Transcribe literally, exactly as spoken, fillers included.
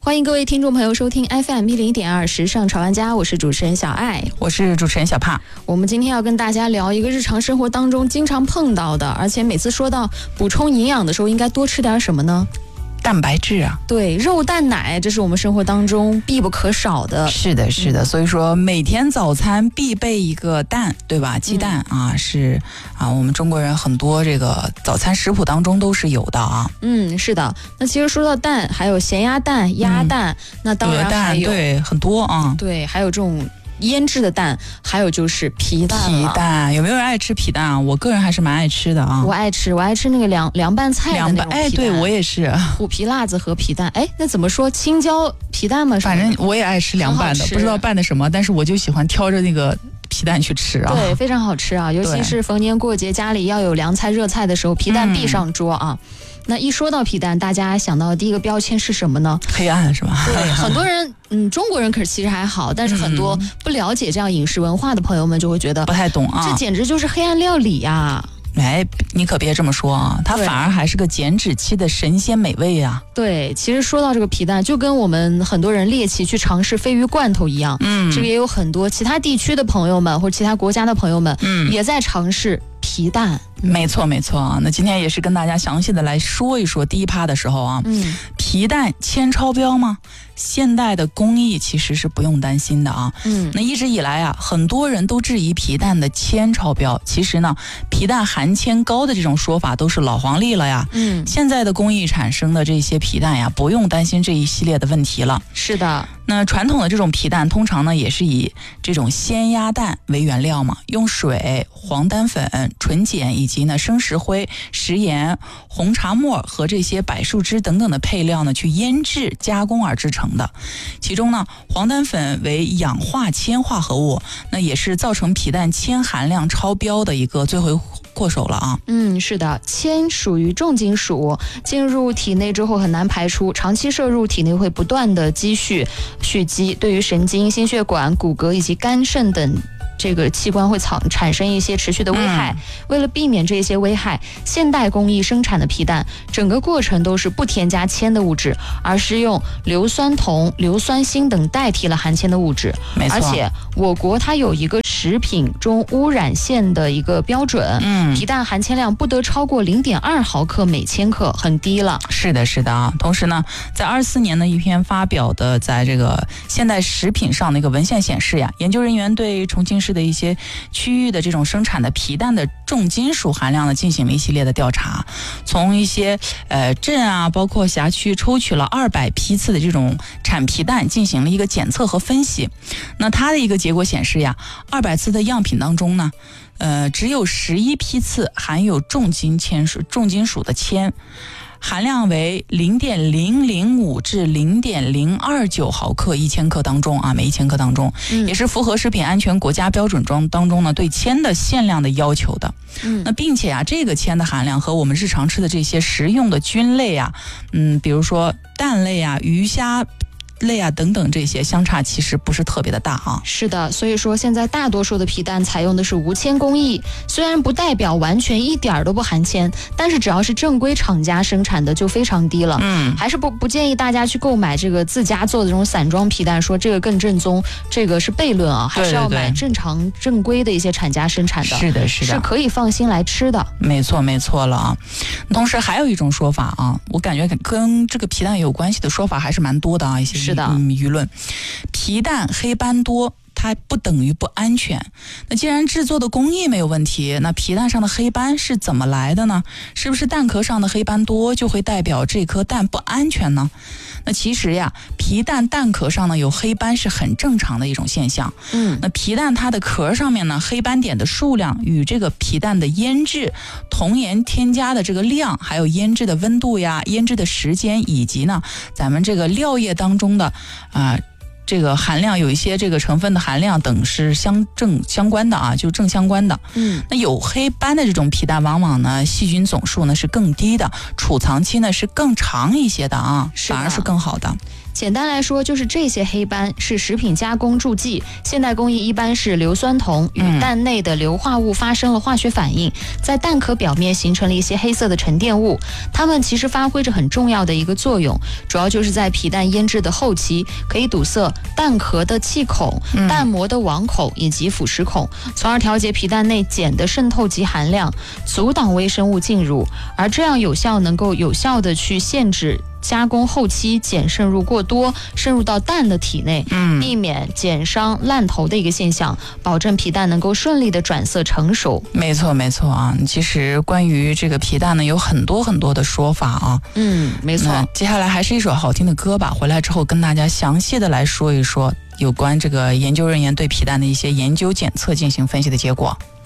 欢迎各位听众朋友收听 F M 一零一点二时尚潮玩家，我是主持人小爱， 我是主持人小帕。 我们今天要跟大家聊一个日常生活当中经常碰到的，而且每次说到补充营养的时候，应该多吃点什么呢？ 蛋白质啊， 对，肉蛋奶，这是我们生活当中必不可少的。 是的，是的，嗯、所以说每天早餐必备一个蛋，对吧？鸡蛋啊，嗯、是啊，我们中国人很多这个早餐食谱当中都是有的啊。 嗯，是的。那其实说到蛋，还有咸鸭蛋、鸭蛋，嗯、那当然还有对很多啊， 对，还有这种腌制的蛋，还有就是皮蛋。 皮蛋有没有人爱吃皮蛋啊？我个人还是蛮爱吃的啊。 我爱吃，我爱吃那个凉凉拌菜的那种皮蛋。 哎，对我也是。 虎皮辣子和皮蛋，哎，那怎么说青椒皮蛋吗？ 反正我也爱吃凉拌的，不知道拌的什么，但是我就喜欢挑着那个皮蛋去吃啊。 对，非常好吃啊，尤其是逢年过节家里要有凉菜热菜的时候，皮蛋必上桌啊。嗯，那一说到皮蛋，大家想到的第一个标签是什么呢？ 黑暗是吧？ 对，很多人，嗯，中国人可是其实还好，但是很多不了解这样饮食文化的朋友们就会觉得不太懂啊， 这简直就是黑暗料理呀！ 哎，你可别这么说啊，它反而还是个减脂期的神仙美味啊！ 对，其实说到这个皮蛋，就跟我们很多人猎奇去尝试鲱鱼罐头一样，嗯，这个也有很多其他地区的朋友们或者其他国家的朋友们，嗯，也在尝试皮蛋。 没错没错啊，那今天也是跟大家详细的来说一说第一趴的时候啊，嗯，皮蛋铅超标吗？现代的工艺其实是不用担心的啊，嗯，那一直以来啊，很多人都质疑皮蛋的铅超标，其实呢，皮蛋含铅高的这种说法都是老黄历了呀，嗯，现在的工艺产生的这些皮蛋呀，不用担心这一系列的问题了。 是的， 那传统的这种皮蛋通常呢，也是以这种鲜鸭蛋为原料嘛，用水、黄丹粉、纯碱以及呢生石灰、食盐、红茶末和这些柏树枝等等的配料呢去腌制加工而制成的。其中呢，黄丹粉为氧化铅化合物，那也是造成皮蛋铅含量超标的一个罪魁祸首了啊。 嗯，是的，铅属于重金属，进入体内之后很难排出，长期摄入体内会不断的积蓄蓄积，对于神经、心血管、骨骼以及肝肾等这个器官会产产生一些持续的危害、嗯、为了避免这些危害，现代工艺生产的皮蛋整个过程都是不添加铅的物质，而是用硫酸铜、硫酸锌等代替了含铅的物质。 没错， 而且我国它有一个食品中污染线的一个标准，嗯，皮蛋含铅量不得超过 零点二毫克每千克，很低了。 是的是的啊，同时呢，在二十四年的一篇发表的在这个现代食品上的一个文献显示呀，研究人员对重庆市的一些区域的这种生产的皮蛋的重金属含量呢进行了一系列的调查，从一些呃镇啊包括辖区抽取了二百批次的这种产皮蛋进行了一个检测和分析。那它的一个结果显示呀，二百次的样品当中呢呃只有十一批次含有重金铅属重金属的铅，含量为 零点零零五 至 零点零二九毫克一千克当中啊，每一千克当中、嗯、也是符合食品安全国家标准中当中呢对铅的限量的要求的。嗯，那并且啊，这个铅的含量和我们日常吃的这些食用的菌类啊，嗯，比如说蛋类啊、鱼虾类啊等等，这些相差其实不是特别的大啊。 是的，所以说现在大多数的皮蛋采用的是无铅工艺，虽然不代表完全一点都不含铅，但是只要是正规厂家生产的就非常低了。嗯，还是不不建议大家去购买这个自家做的这种散装皮蛋，说这个更正宗，这个是悖论啊，还是要买正常正规的一些厂家生产的。 是的，是的， 是可以放心来吃的。 没错，没错了啊。同时还有一种说法啊，我感觉跟这个皮蛋有关系的说法还是蛮多的啊，一些。 是的， 嗯，舆论，皮蛋黑斑多，它不等于不安全。那既然制作的工艺没有问题，那皮蛋上的黑斑是怎么来的呢？是不是蛋壳上的黑斑多就会代表这颗蛋不安全呢？那其实呀，皮蛋蛋壳上呢有黑斑是很正常的一种现象。嗯，那皮蛋它的壳上面呢黑斑点的数量与这个皮蛋的腌制、童颜添加的这个量，还有腌制的温度呀、腌制的时间，以及呢咱们这个料液当中的啊、呃、 这个含量有一些这个成分的含量等是相正相关的啊，就正相关的。 嗯， 那有黑斑的这种皮蛋，往往呢细菌总数呢是更低的，储藏期呢是更长一些的啊， 是的反而是更好的。 简单来说，就是这些黑斑是食品加工助剂。现代工艺一般是硫酸铜与蛋内的硫化物发生了化学反应，在蛋壳表面形成了一些黑色的沉淀物。它们其实发挥着很重要的一个作用，主要就是在皮蛋腌制的后期，可以堵塞蛋壳的气孔、蛋膜的网口以及腐蚀孔，从而调节皮蛋内碱的渗透及含量，阻挡微生物进入，而这样有效能够有效的去限制加工后期碱渗入过多，渗入到蛋的体内， 嗯， 避免碱伤烂头的一个现象，保证皮蛋能够顺利的转色成熟。 没错没错啊，其实关于这个皮蛋呢，有很多很多的说法啊。 嗯，没错。 接下来还是一首好听的歌吧，回来之后跟大家详细的来说一说有关这个研究人员对皮蛋的一些研究检测进行分析的结果。